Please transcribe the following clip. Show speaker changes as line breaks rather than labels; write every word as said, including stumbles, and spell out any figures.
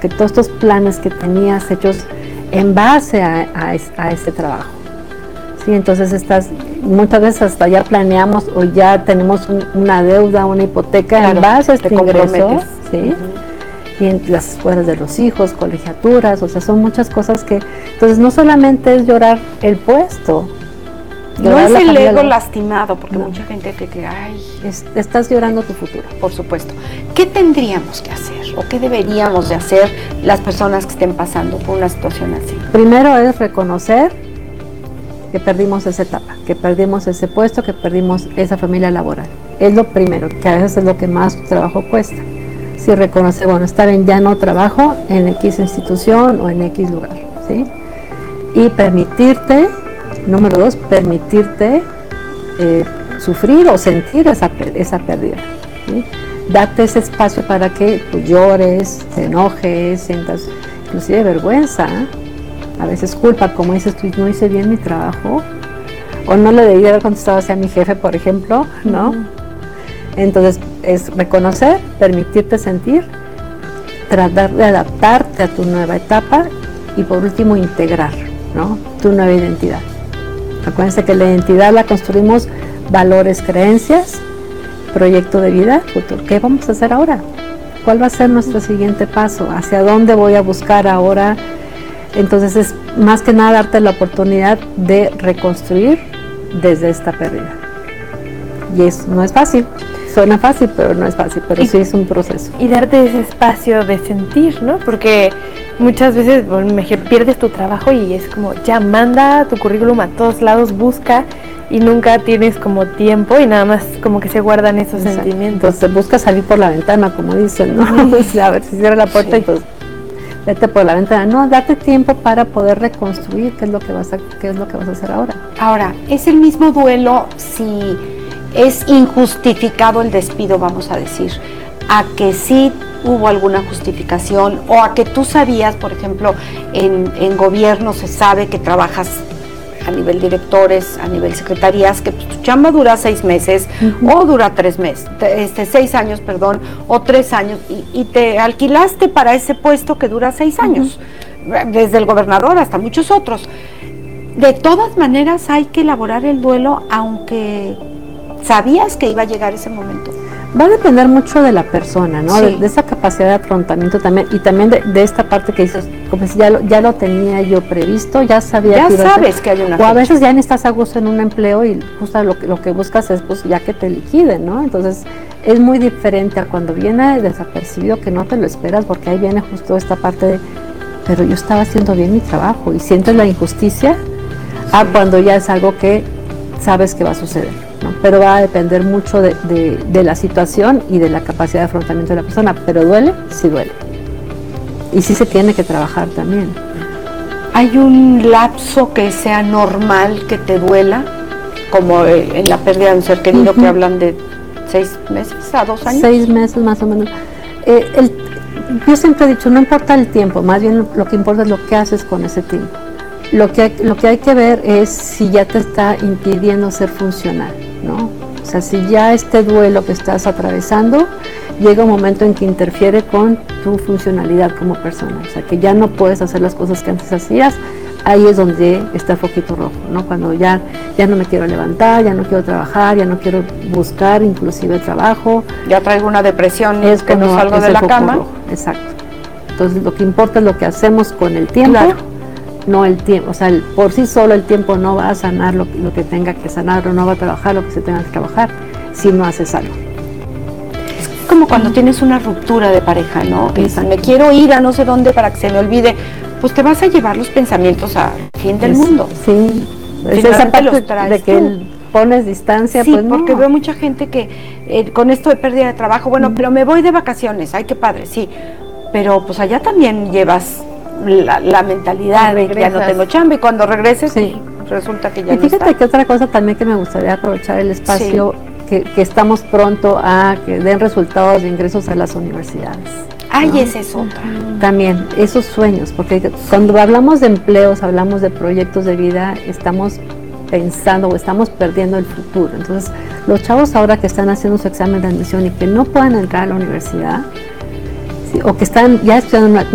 que todos estos planes que tenías hechos en base a, a, a este trabajo. Sí, entonces estás, muchas veces hasta ya planeamos o ya tenemos un, una deuda, una hipoteca, claro, en base a este ingreso, ¿sí? Uh-huh. Y en las escuelas de los hijos, colegiaturas, o sea, son muchas cosas que, entonces no solamente es llorar el puesto,
no es el ego lastimado, porque no. mucha gente cree que, ay,
es, estás llorando tu futuro.
Por supuesto. ¿Qué tendríamos que hacer o qué deberíamos de hacer las personas que estén pasando por una situación así?
Primero es reconocer que perdimos esa etapa, que perdimos ese puesto, que perdimos esa familia laboral. Es lo primero, que a veces es lo que más trabajo cuesta. Si reconoce, bueno, está bien, ya no trabajo en X institución o en X lugar, ¿sí? Y permitirte, número dos, permitirte eh, sufrir o sentir esa, esa pérdida, ¿sí? Date ese espacio para que tú llores, te enojes, sientas inclusive vergüenza, ¿eh? A veces culpa, como dices tú, no hice bien mi trabajo, o no le debí haber contestado hacia mi jefe, por ejemplo, ¿no? Uh-huh. Entonces, es reconocer, permitirte sentir, tratar de adaptarte a tu nueva etapa y por último, integrar, ¿no? Tu nueva identidad. Acuérdense que la identidad la construimos valores, creencias, proyecto de vida, futuro. ¿Qué vamos a hacer ahora? ¿Cuál va a ser nuestro siguiente paso? ¿Hacia dónde voy a buscar ahora? Entonces es más que nada darte la oportunidad de reconstruir desde esta pérdida. Y eso no es fácil, suena fácil, pero no es fácil, pero y, sí es un proceso.
Y darte ese espacio de sentir, ¿no? Porque muchas veces bueno, pierdes tu trabajo y es como, ya manda tu currículum a todos lados, busca, y nunca tienes como tiempo y nada más como que se guardan esos Exacto. sentimientos.
Entonces busca salir por la ventana, como dicen, ¿no? Sí. A ver si cierra la puerta sí. y pues vete por la ventana. No, date tiempo para poder reconstruir qué es lo que vas a, qué es lo que vas a hacer ahora.
Ahora, ¿es el mismo duelo si es injustificado el despido, vamos a decir, a que sí hubo alguna justificación o a que tú sabías, por ejemplo, en, en gobierno se sabe que trabajas a nivel directores, a nivel secretarías, que tu chamba dura seis meses uh-huh. o dura tres meses, este, seis años, perdón, o tres años, y, y te alquilaste para ese puesto que dura seis años, uh-huh. desde el gobernador hasta muchos otros. De todas maneras hay que elaborar el duelo, aunque sabías que iba a llegar ese momento.
Va a depender mucho de la persona, ¿no? Sí. De, de esa capacidad de afrontamiento también, y también de, de esta parte que dices, como si ya lo, ya lo tenía yo previsto, ya sabía
ya
que iba
sabes
a ser,
que hay una
o a veces ya ni estás a gusto en un empleo y justo lo que, lo que buscas es pues ya que te liquiden, ¿no? Entonces es muy diferente a cuando viene desapercibido, que no te lo esperas, porque ahí viene justo esta parte de, pero yo estaba haciendo bien mi trabajo y sientes la injusticia, sí. a cuando ya es algo que sabes que va a suceder. ¿no? Pero va a depender mucho de, de, de la situación y de la capacidad de afrontamiento de la persona, pero duele, sí duele. Y sí se tiene que trabajar también.
¿Hay un lapso que sea normal que te duela? Como en la pérdida de un ser querido, uh-huh. que hablan de seis meses a dos años.
Seis meses más o menos. Eh, el, yo siempre he dicho, no importa el tiempo, más bien lo que importa es lo que haces con ese tiempo. Lo que, hay, lo que hay que ver es si ya te está impidiendo ser funcional, ¿no? O sea, si ya este duelo que estás atravesando llega un momento en que interfiere con tu funcionalidad como persona, o sea, que ya no puedes hacer las cosas que antes hacías, ahí es donde está el foquito rojo, ¿no? Cuando ya, ya no me quiero levantar, ya no quiero trabajar, ya no quiero buscar inclusive trabajo.
Ya traigo una depresión, es que no salgo de la cama. Rojo.
Exacto. Entonces, lo que importa es lo que hacemos con el tiempo. Claro. No el tiempo, o sea, el, por sí solo el tiempo no va a sanar lo, lo que tenga que sanar, o no va a trabajar lo que se tenga que trabajar, si no haces algo.
Es como cuando tienes una ruptura de pareja, ¿no? Es, me quiero ir a no sé dónde para que se me olvide, pues te vas a llevar los pensamientos al fin del es, mundo.
Sí, es esa parte de que el, pones distancia,
sí,
pues no.
porque veo mucha gente que eh, con esto de pérdida de trabajo, bueno, mm. pero me voy de vacaciones, ay, qué padre, sí, pero pues allá también llevas La, la mentalidad de que ya no tengo chamba y cuando regreses sí. resulta que ya
y fíjate
no está.
Que otra cosa también que me gustaría aprovechar el espacio, sí. que, que estamos pronto a que den resultados de ingresos a las universidades.
Ay, ¿no? Esa es otra.
También, esos sueños, porque cuando hablamos de empleos, hablamos de proyectos de vida, estamos pensando o estamos perdiendo el futuro. Entonces, los chavos ahora que están haciendo su examen de admisión y que no puedan entrar a la universidad, sí, o que están ya estudiando una